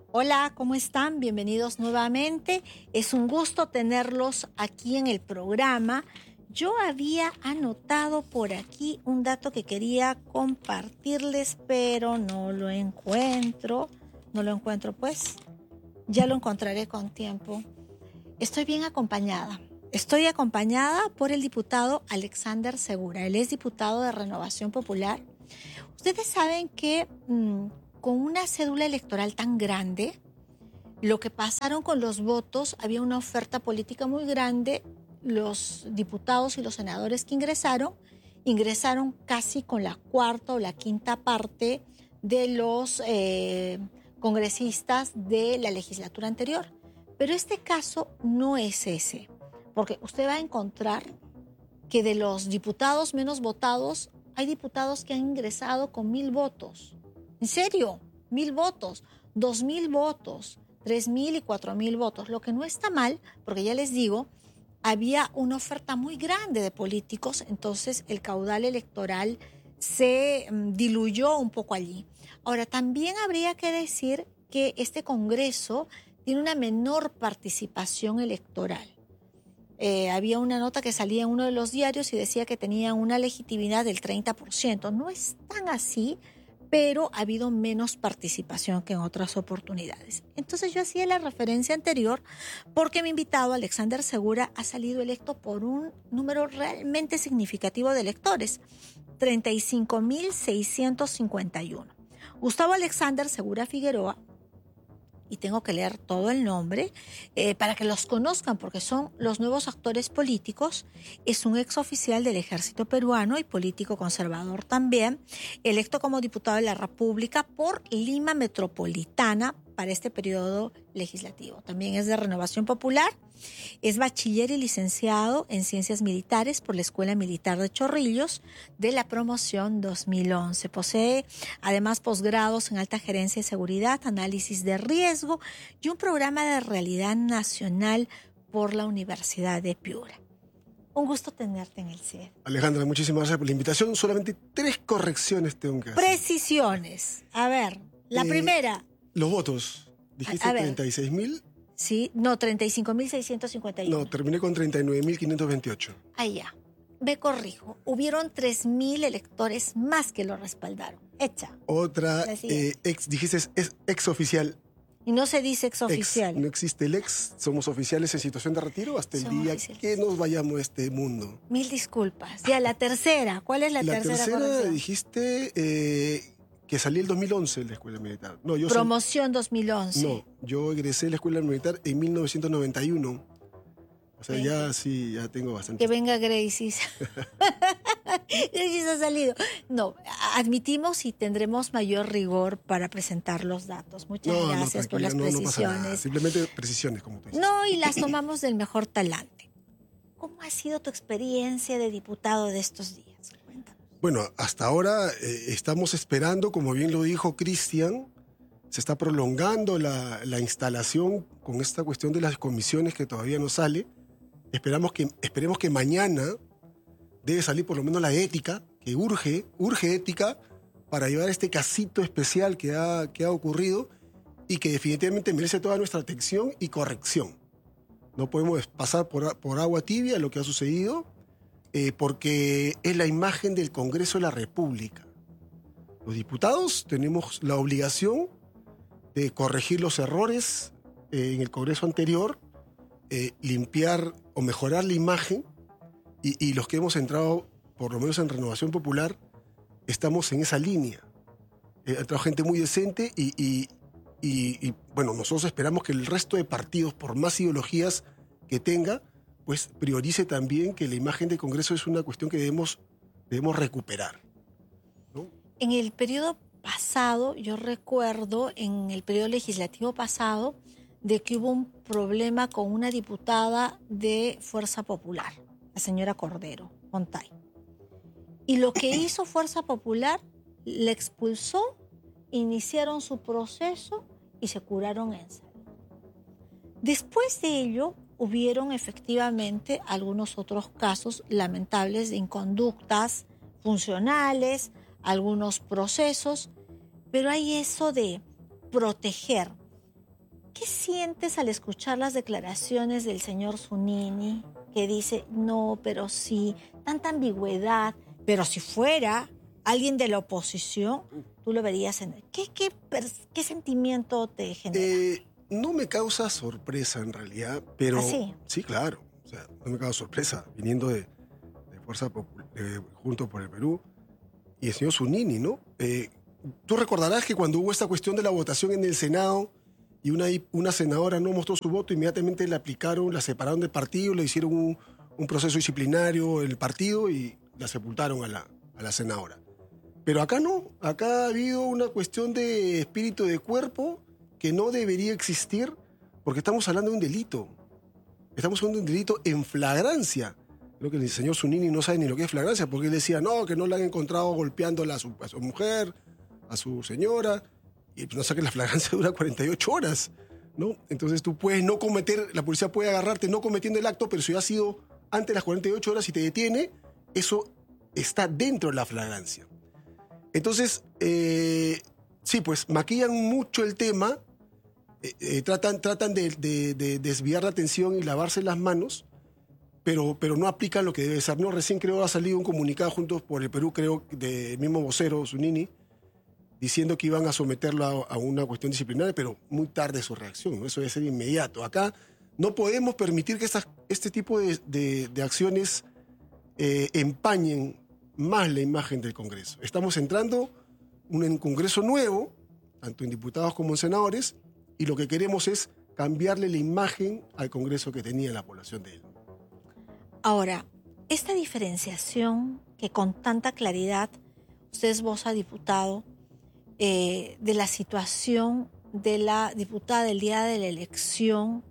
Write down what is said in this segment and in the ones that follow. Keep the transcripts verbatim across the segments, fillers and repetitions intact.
Hola, ¿cómo están? Bienvenidos nuevamente. Es un gusto tenerlos aquí en el programa. Yo había anotado por aquí un dato que quería compartirles, pero no lo encuentro. No lo encuentro, pues ya lo encontraré con tiempo. Estoy bien acompañada. Estoy acompañada por el diputado Alexander Segura. Él es diputado de Renovación Popular. Ustedes saben que mmm, con una cédula electoral tan grande, lo que pasaron con los votos, había una oferta política muy grande. Los diputados y los senadores que ingresaron, ingresaron casi con la cuarta o la quinta parte de los eh, congresistas de la legislatura anterior. Pero este caso no es ese, porque usted va a encontrar que de los diputados menos votados, hay diputados que han ingresado con mil votos. ¿En serio? Mil votos, dos mil votos, tres mil y cuatro mil votos. Lo que no está mal, porque ya les digo, había una oferta muy grande de políticos, entonces el caudal electoral se um, diluyó un poco allí. Ahora, también habría que decir que este Congreso tiene una menor participación electoral. Eh, había una nota que salía en uno de los diarios y decía que tenía una legitimidad del treinta por ciento. No es tan así, pero ha habido menos participación que en otras oportunidades. Entonces yo hacía la referencia anterior porque mi invitado, Alexander Segura, ha salido electo por un número realmente significativo de electores, treinta y cinco mil seiscientos cincuenta y uno. Gustavo Alexander Segura Figueroa, y tengo que leer todo el nombre, eh, para que los conozcan, porque son los nuevos actores políticos. Es un exoficial del ejército peruano y político conservador también, electo como diputado de la República por Lima Metropolitana para este periodo legislativo. También es de Renovación Popular. Es bachiller y licenciado en Ciencias Militares por la Escuela Militar de Chorrillos de la promoción dos mil once. Posee además posgrados en Alta Gerencia y Seguridad, Análisis de Riesgo y un programa de realidad nacional por la Universidad de Piura. Un gusto tenerte en el C E D. Alejandra, muchísimas gracias por la invitación. Solamente tres correcciones tengo que hacer. Precisiones. A ver, la eh, primera. Los votos. Dijiste treinta y seis mil. Sí, no, treinta y cinco mil seiscientos cincuenta y uno. No, terminé con treinta y nueve mil quinientos veintiocho. Ahí ya. Me corrijo. Hubieron tres mil electores más que lo respaldaron. Hecha. Otra, eh, ex, dijiste es ex oficial. Y no se dice ex oficial. Ex, no existe el ex. Somos oficiales en situación de retiro hasta el Somos día oficiales. Que nos vayamos a este mundo. Mil disculpas. Ya, la tercera. ¿Cuál es la, la tercera? La tercera corrección? dijiste eh, que salí el dos mil once de la escuela militar. No, yo Promoción sal... dos mil once. No, yo egresé de la escuela militar en mil novecientos noventa y uno. O sea, Venga. ya sí, ya tengo bastante. Que venga Gracie. Gracie ha salido. No, admitimos y tendremos mayor rigor para presentar los datos. Muchas no, gracias no, por las no, precisiones. No pasa nada. Simplemente precisiones, como tú dices. No, y las tomamos del mejor talante. ¿Cómo ha sido tu experiencia de diputado de estos días? Cuéntanos. Bueno, hasta ahora eh, estamos esperando, como bien lo dijo Cristian, se está prolongando la, la instalación con esta cuestión de las comisiones que todavía no sale. Esperamos que, esperemos que mañana debe salir por lo menos la ética, que urge, urge ética para llevar este casito especial que ha, que ha ocurrido y que definitivamente merece toda nuestra atención y corrección. No podemos pasar por, por agua tibia lo que ha sucedido, eh, porque es la imagen del Congreso de la República. Los diputados tenemos la obligación de corregir los errores eh, en el Congreso anterior, eh, limpiar o mejorar la imagen, y, y los que hemos entrado, por lo menos en Renovación Popular, estamos en esa línea. Eh, ha entrado gente muy decente y, y, y, y, bueno, nosotros esperamos que el resto de partidos, por más ideologías que tenga, pues priorice también que la imagen del Congreso es una cuestión que debemos, debemos recuperar, ¿no? En el periodo pasado, yo recuerdo, en el periodo legislativo pasado, de que hubo un problema con una diputada de Fuerza Popular, la señora Cordero Montay. Y lo que hizo Fuerza Popular, la expulsó, iniciaron su proceso y se curaron en salud. Después de ello, hubieron efectivamente algunos otros casos lamentables de inconductas funcionales, algunos procesos, pero hay eso de proteger. ¿qué sientes al escuchar las declaraciones del señor Zunini, que dice, no, pero sí, tanta ambigüedad, pero si fuera alguien de la oposición, tú lo verías en... ¿Qué, qué, qué sentimiento te genera? Eh, no me causa sorpresa en realidad, pero... ¿Ah, sí? Sí, claro. O sea, no me causa sorpresa, viniendo de, de Fuerza Popul- eh, Juntos por el Perú, y el señor Zunini, ¿no? Eh, tú recordarás que cuando hubo esta cuestión de la votación en el Senado y una, una senadora no mostró su voto, inmediatamente la aplicaron, la separaron del partido, le hicieron un, un proceso disciplinario en el partido y la sepultaron a la, a la senadora. Pero acá no, acá ha habido una cuestión de espíritu de cuerpo que no debería existir porque estamos hablando de un delito. Estamos hablando de un delito en flagrancia. Creo que el señor Zunini no sabe ni lo que es flagrancia, porque él decía, no, que no la han encontrado golpeándola a su, a su mujer, a su señora, y no sé que la flagrancia dura cuarenta y ocho horas, ¿no? Entonces tú puedes no cometer, la policía puede agarrarte no cometiendo el acto, pero si ha sido antes de las cuarenta y ocho horas y te detiene, eso está dentro de la flagrancia. Entonces, eh, sí, pues maquillan mucho el tema, eh, eh, tratan, tratan de, de, de desviar la atención y lavarse las manos, Pero, pero no aplican lo que debe ser. No, recién creo ha salido un comunicado Juntos por el Perú, creo, del mismo vocero, Zunini, diciendo que iban a someterlo a, a una cuestión disciplinaria, pero muy tarde su reacción, ¿no? Eso debe ser inmediato. Acá no podemos permitir que estas, este tipo de, de, de acciones eh, empañen más la imagen del Congreso. Estamos entrando en un Congreso nuevo, tanto en diputados como en senadores, y lo que queremos es cambiarle la imagen al Congreso que tenía la población de él. Ahora, esta diferenciación que con tanta claridad usted esboza, diputado, eh, de la situación de la diputada del día de la elección,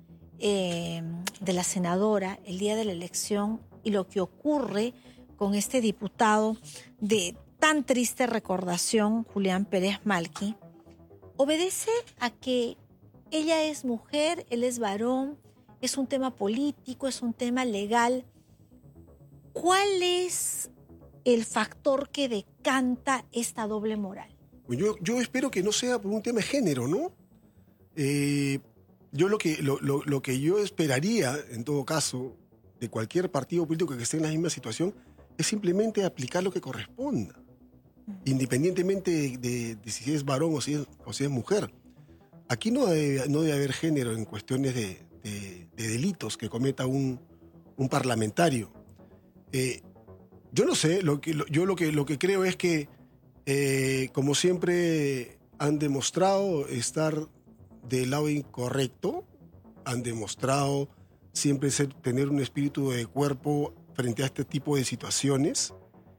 eh, de la senadora el día de la elección, y lo que ocurre con este diputado de tan triste recordación, Julián Pérez Malqui, obedece a que ella es mujer, él es varón, es un tema político, es un tema legal. ¿Cuál es el factor que decanta esta doble moral? Yo, yo espero que no sea por un tema de género, ¿no? Eh, yo lo que, lo, lo, lo que yo esperaría, en todo caso, de cualquier partido político que esté en la misma situación, es simplemente aplicar lo que corresponda, independientemente de, de, de si es varón o si es, o si es mujer. Aquí no debe, no debe haber género en cuestiones de, de, de delitos que cometa un, un parlamentario. Eh, yo no sé, lo que, lo, yo lo que, lo que creo es que, eh, como siempre han demostrado estar del lado incorrecto, han demostrado siempre ser, tener un espíritu de cuerpo frente a este tipo de situaciones,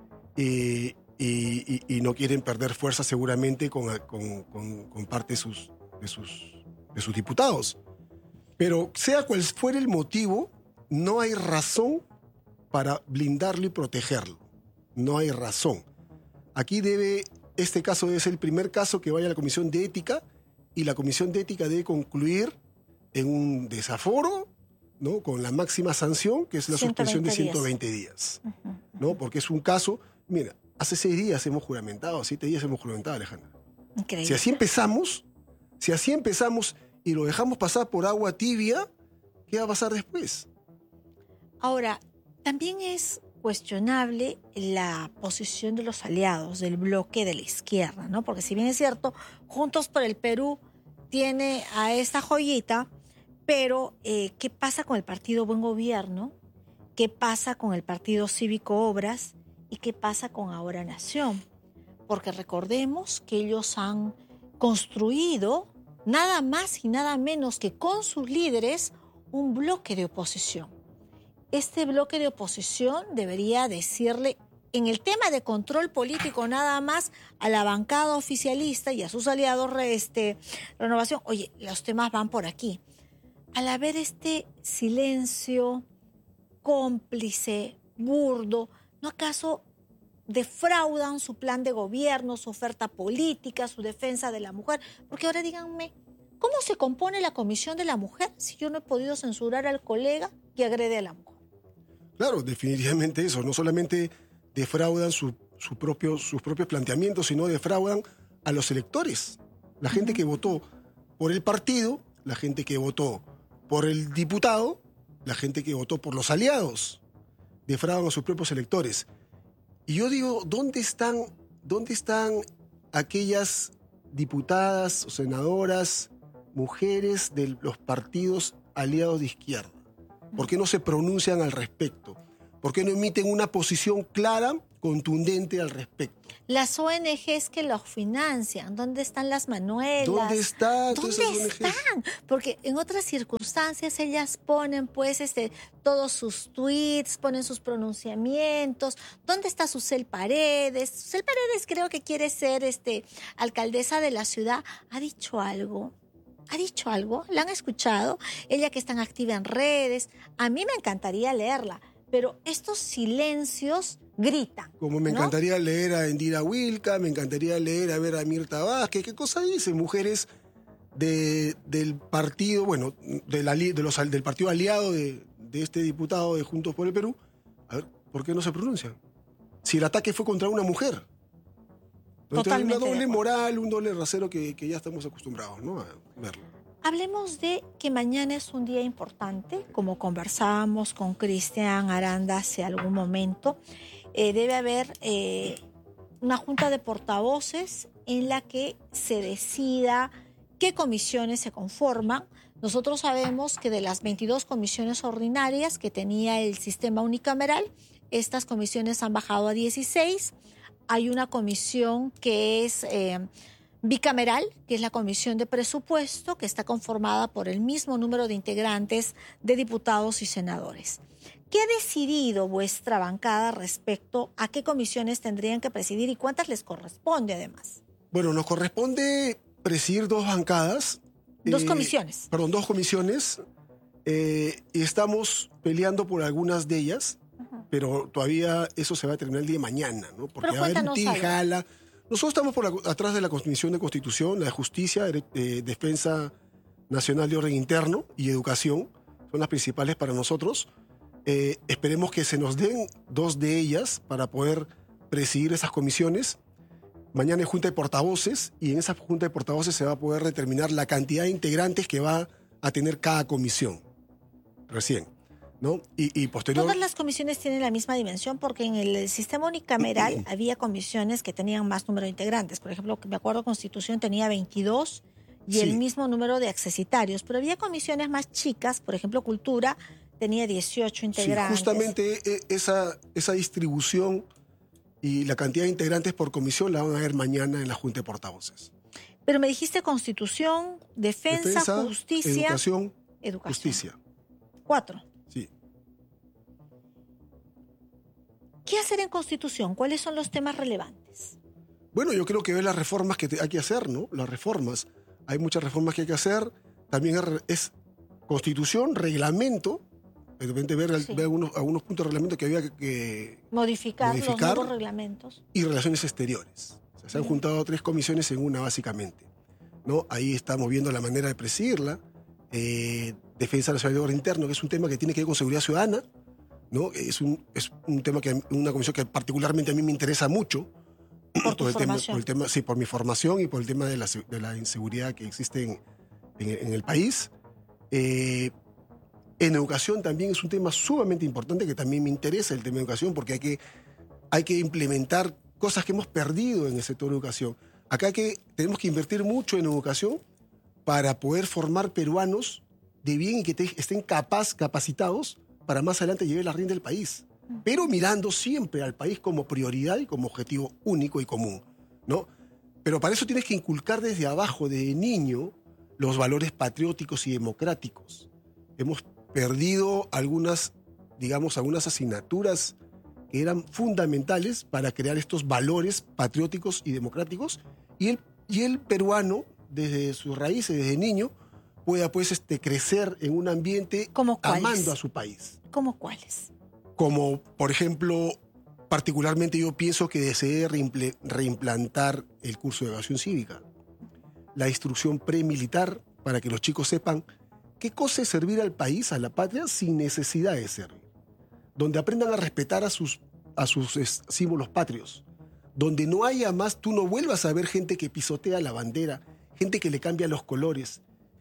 eh, y, y, y no quieren perder fuerza seguramente con, con, con, con parte de sus, de, sus, de sus diputados. Pero sea cual fuera el motivo, no hay razón para blindarlo y protegerlo. No hay razón. Aquí debe, este caso debe ser el primer caso que vaya a la Comisión de Ética, y la Comisión de Ética debe concluir en un desaforo, ¿no? Con la máxima sanción, que es la suspensión de ciento veinte días. Uh-huh, uh-huh. ¿No? Porque es un caso, mira, hace seis días hemos juramentado, siete días hemos juramentado, Alejandra. Increíble. Si así empezamos, si así empezamos y lo dejamos pasar por agua tibia, ¿qué va a pasar después? Ahora, también es cuestionable la posición de los aliados del bloque de la izquierda, ¿no? Porque si bien es cierto, Juntos por el Perú tiene a esta joyita, pero eh, ¿qué pasa con el Partido Buen Gobierno? ¿Qué pasa con el Partido Cívico Obras? ¿Y qué pasa con Ahora Nación? Porque recordemos que ellos han construido nada más y nada menos que con sus líderes un bloque de oposición. Este bloque de oposición debería decirle, en el tema de control político nada más, a la bancada oficialista y a sus aliados este, Renovación, oye, los temas van por aquí. Al haber este silencio cómplice, burdo, ¿no acaso defraudan su plan de gobierno, su oferta política, su defensa de la mujer? Porque ahora díganme, ¿cómo se compone la Comisión de la Mujer si yo no he podido censurar al colega que agrede a la mujer? Claro, definitivamente eso. No solamente defraudan su, su propio, sus propios planteamientos, sino defraudan a los electores. La gente uh-huh. que votó por el partido, la gente que votó por el diputado, la gente que votó por los aliados. Defraudan a sus propios electores. Y yo digo, ¿dónde están, dónde están aquellas diputadas o senadoras, mujeres de los partidos aliados de izquierda? ¿Por qué no se pronuncian al respecto? ¿Por qué no emiten una posición clara, contundente al respecto? Las O N Ges que los financian, ¿dónde están las Manuelas? ¿Dónde están todas ¿Dónde esas O N Ges? están? Porque en otras circunstancias ellas ponen pues este, todos sus tweets, ponen sus pronunciamientos. ¿Dónde está Susel Paredes? Susel Paredes creo que quiere ser este, alcaldesa de la ciudad. ¿Ha dicho algo? ¿Ha dicho algo? ¿La han escuchado? Ella que es tan activa en redes. A mí me encantaría leerla, pero estos silencios gritan. Como me ¿no? encantaría leer a Indira Wilka, me encantaría leer a ver a Mirta Vázquez. ¿Qué cosa dicen? Mujeres de, del partido, bueno, de la, de los, del partido aliado de, de este diputado de Juntos por el Perú. A ver, ¿por qué no se pronuncian? Si el ataque fue contra una mujer. Entonces, Totalmente una de doble acuerdo. moral, un doble rasero que, que ya estamos acostumbrados, ¿no?, a verlo. Hablemos de que mañana es un día importante, como conversábamos con Cristian Aranda hace algún momento. Eh, debe haber eh, una junta de portavoces en la que se decida qué comisiones se conforman. Nosotros sabemos que de las veintidós comisiones ordinarias que tenía el sistema unicameral, estas comisiones han bajado a dieciséis. Hay una comisión que es eh, bicameral, que es la Comisión de Presupuesto, que está conformada por el mismo número de integrantes de diputados y senadores. ¿Qué ha decidido vuestra bancada respecto a qué comisiones tendrían que presidir y cuántas les corresponde además? Bueno, nos corresponde presidir dos bancadas. Dos eh, comisiones. Perdón, dos comisiones. Eh, y estamos peleando por algunas de ellas. Pero todavía eso se va a terminar el día de mañana, ¿no? Porque Pero va a haber un cuéntanos algo. tijala. Nosotros estamos por la- atrás de la Comisión de Constitución, la de Justicia, de, de Defensa Nacional de Orden Interno y Educación. Son las principales para nosotros. Eh, esperemos que se nos den dos de ellas para poder presidir esas comisiones. Mañana hay junta de portavoces y en esa junta de portavoces se va a poder determinar la cantidad de integrantes que va a tener cada comisión. Recién. ¿No? Y, y posterior... Todas las comisiones tienen la misma dimensión porque en el sistema unicameral había comisiones que tenían más número de integrantes. Por ejemplo, me acuerdo Constitución tenía veintidós y Sí. el mismo número de accesitarios. Pero había comisiones más chicas, por ejemplo, Cultura tenía dieciocho Sí, integrantes. justamente e- esa, esa distribución y la cantidad de integrantes por comisión la van a ver mañana en la Junta de Portavoces. Pero me dijiste Constitución, Defensa, Defensa, Justicia, Educación, Educación. Justicia. Cuatro. Sí. ¿Qué hacer en Constitución? ¿Cuáles son los temas relevantes? Bueno, yo creo que ver las reformas que te- hay que hacer, ¿no? Las reformas. Hay muchas reformas que hay que hacer. También es, re- es constitución, reglamento. De repente ver, al- Sí. ver algunos, algunos puntos de reglamento que había que- que Modificar, Modificar. los nuevos reglamentos. y relaciones exteriores. O sea, se han Bien. juntado tres comisiones en una, básicamente. ¿No? Ahí estamos viendo la manera de presidirla. Eh, Defensa Nacional de Orden Interno, que es un tema que tiene que ver con seguridad ciudadana. ¿No? Es, un, es un tema que, una comisión que particularmente a mí me interesa mucho. Por tu el tema, formación. por el tema, sí, por mi formación y por el tema de la, se- de la inseguridad que existe en, en- en el país. Eh, en educación también es un tema sumamente importante que también me interesa el tema de educación porque hay que, hay que implementar cosas que hemos perdido en el sector de educación. Acá hay que, tenemos que invertir mucho en educación para poder formar peruanos de bien y que te- estén capaz, capacitados para más adelante llevar la rienda del país. Pero mirando siempre al país como prioridad y como objetivo único y común, ¿no? Pero para eso tienes que inculcar desde abajo, desde niño, los valores patrióticos y democráticos. Hemos perdido algunas, digamos, algunas asignaturas que eran fundamentales para crear estos valores patrióticos y democráticos. Y el, y el peruano, desde sus raíces, desde niño, pueda pues este, crecer en un ambiente ¿Cómo cuáles? amando a su país. ¿Cómo cuáles? Como, por ejemplo, particularmente yo pienso que desee reimple- reimplantar el curso de educación cívica, la instrucción premilitar para que los chicos sepan qué cosa es servir al país, a la patria, sin necesidad de servir. Donde aprendan a respetar a sus, a sus es, símbolos patrios. Donde no haya más, tú no vuelvas a ver gente que pisotea la bandera, gente que le cambia los colores,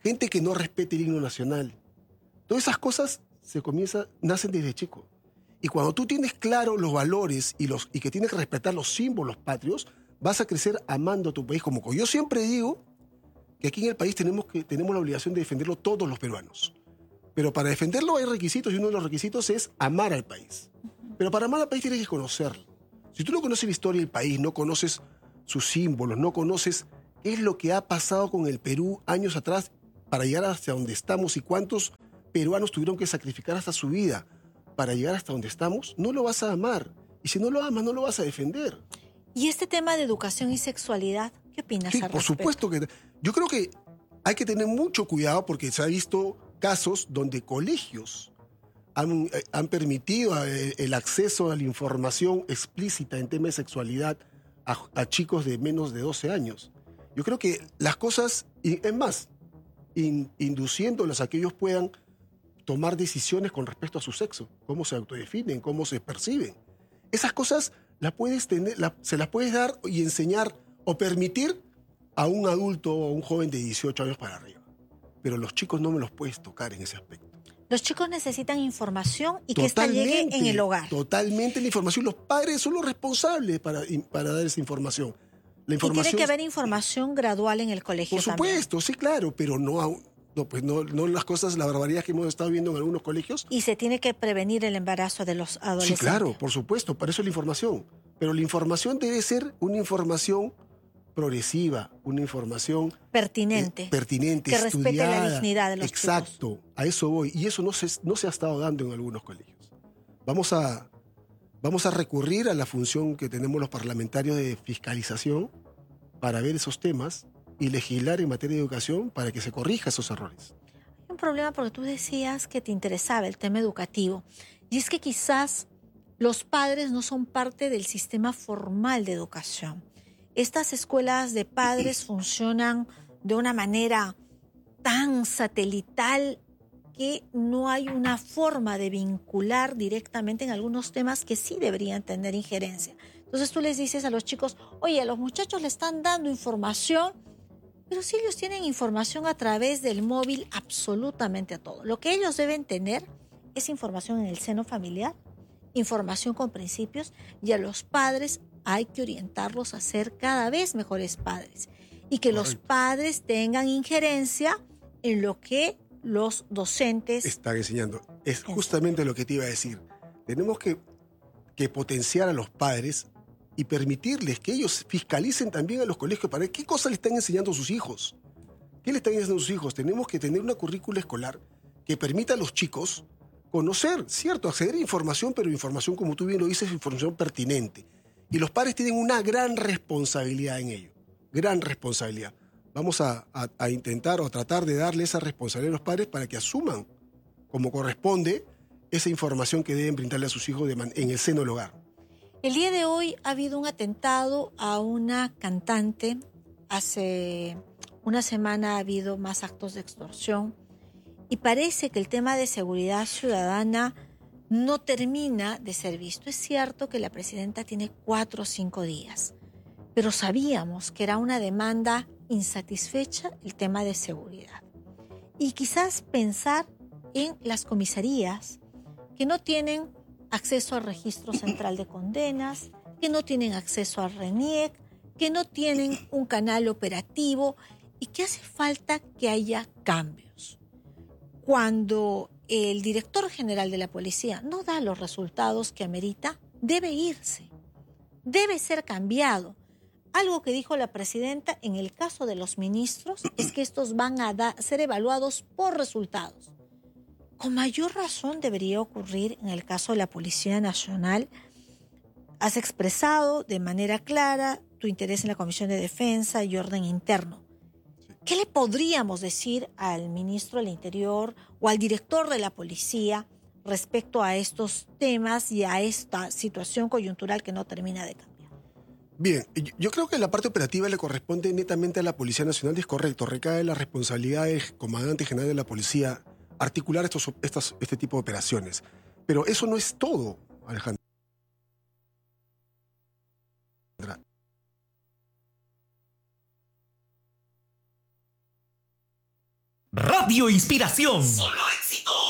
gente que no respete el himno nacional. Todas esas cosas se comienza, nacen desde chico. Y cuando tú tienes claro los valores y, los, y que tienes que respetar los símbolos patrios, vas a crecer amando a tu país. Como yo siempre digo, que aquí en el país tenemos, que, tenemos la obligación de defenderlo todos los peruanos. Pero para defenderlo hay requisitos y uno de los requisitos es amar al país. Pero para amar al país tienes que conocerlo. Si tú no conoces la historia del país, no conoces sus símbolos, no conoces qué es lo que ha pasado con el Perú años atrás para llegar hasta donde estamos y cuántos peruanos tuvieron que sacrificar hasta su vida para llegar hasta donde estamos, no lo vas a amar. Y si no lo amas, no lo vas a defender. ¿Y este tema de educación y sexualidad, qué opinas Sí, al por respecto? supuesto que... Yo creo que hay que tener mucho cuidado porque se ha visto casos donde colegios han, eh, han permitido eh, el acceso a la información explícita en temas de sexualidad a, a chicos de menos de doce años. Yo creo que las cosas, y es más, in, induciéndolos a que ellos puedan tomar decisiones con respecto a su sexo, cómo se autodefinen, cómo se perciben. Esas cosas las puedes tener, la, se las puedes dar y enseñar o permitir a un adulto o a un joven de dieciocho años para arriba. Pero los chicos no me los puedes tocar en ese aspecto. Los chicos necesitan información y Totalmente, que ésta llegue en el hogar. Totalmente la información. Los padres son los responsables para, para dar esa información. La información y tiene que haber información gradual en el colegio. Por supuesto, también. Sí, claro, pero no, a, no, pues no, no las cosas, la barbaridad que hemos estado viendo en algunos colegios. Y se tiene que prevenir el embarazo de los adolescentes. Sí, claro, por supuesto, para eso es la información. Pero la información debe ser una información progresiva, una información pertinente, eh, pertinente, que estudiada, respete la dignidad de los exacto, chicos. A eso voy. Y eso no se, no se ha estado dando en algunos colegios. Vamos a, vamos a recurrir a la función que tenemos los parlamentarios de fiscalización para ver esos temas y legislar en materia de educación para que se corrija esos errores. Hay un problema porque tú decías que te interesaba el tema educativo. Y es que quizás los padres no son parte del sistema formal de educación. Estas escuelas de padres funcionan de una manera tan satelital que no hay una forma de vincular directamente en algunos temas que sí deberían tener injerencia. Entonces tú les dices a los chicos, oye, a los muchachos le están dando información, pero si ellos tienen información a través del móvil absolutamente a todo. Lo que ellos deben tener es información en el seno familiar, información con principios, y a los padres hay que orientarlos a ser cada vez mejores padres y que Correcto. Los padres tengan injerencia en lo que los docentes están enseñando. Es justamente lo que te iba a decir. Tenemos que, que potenciar a los padres y permitirles que ellos fiscalicen también a los colegios para ver qué cosas le están enseñando a sus hijos. ¿Qué le están enseñando a sus hijos? Tenemos que tener una currícula escolar que permita a los chicos conocer, cierto, acceder a información, pero información, como tú bien lo dices, información pertinente. Y los padres tienen una gran responsabilidad en ello, gran responsabilidad. Vamos a, a, a intentar o tratar de darle esa responsabilidad a los padres para que asuman, como corresponde, esa información que deben brindarle a sus hijos de man- en el seno del hogar. El día de hoy ha habido un atentado a una cantante. Hace una semana ha habido más actos de extorsión. Y parece que el tema de seguridad ciudadana no termina de ser visto. Es cierto que la presidenta tiene cuatro o cinco días, pero sabíamos que era una demanda insatisfecha el tema de seguridad. Y quizás pensar en las comisarías que no tienen acceso al registro central de condenas, que no tienen acceso al RENIEC, que no tienen un canal operativo y que hace falta que haya cambios. Cuando el director general de la policía no da los resultados que amerita, debe irse, debe ser cambiado. Algo que dijo la presidenta en el caso de los ministros es que estos van a da- ser evaluados por resultados. Con mayor razón debería ocurrir en el caso de la Policía Nacional. Has expresado de manera clara tu interés en la Comisión de Defensa y Orden Interno. ¿Qué le podríamos decir al ministro del Interior o al director de la policía respecto a estos temas y a esta situación coyuntural que no termina de cambiar? Bien, yo creo que la parte operativa le corresponde netamente a la Policía Nacional, es correcto, recae la responsabilidad del comandante general de la policía articular estos, estas, este tipo de operaciones. Pero eso no es todo, Alejandra. Radio Inspiración. Solo éxitos.